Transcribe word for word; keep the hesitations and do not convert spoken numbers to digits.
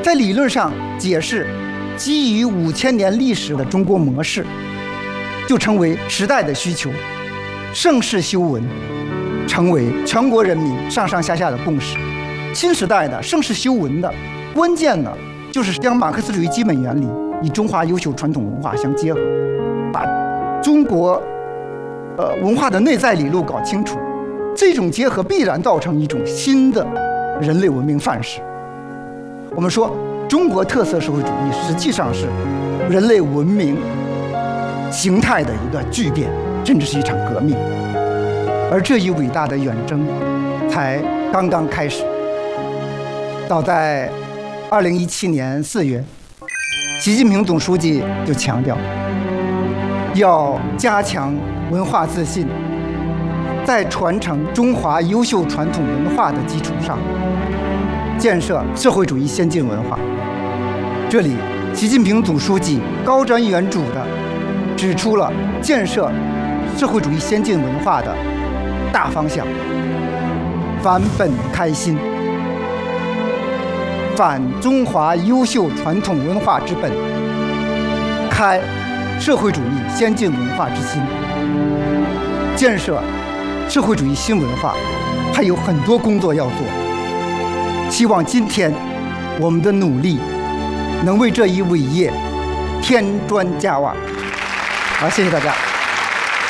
在理论上解释基于五千年历史的中国模式，就成为时代的需求。盛世修文成为全国人民上上下下的共识。新时代的盛世修文的关键呢，就是将马克思主义基本原理与中华优秀传统文化相结合，把中国呃文化的内在理路搞清楚。这种结合必然造成一种新的人类文明范式。我们说，中国特色社会主义实际上是人类文明形态的一个巨变，甚至是一场革命。而这一伟大的远征才刚刚开始。早在二零一七年四月，习近平总书记就强调，要加强文化自信，在传承中华优秀传统文化的基础上，建设社会主义先进文化。这里，习近平总书记高瞻远瞩地指出了建设社会主义先进文化的大方向：返本开新，返中华优秀传统文化之本，开社会主义先进文化之心。建设社会主义新文化还有很多工作要做，希望今天我们的努力能为这一伟业添砖加瓦。好，谢谢大家。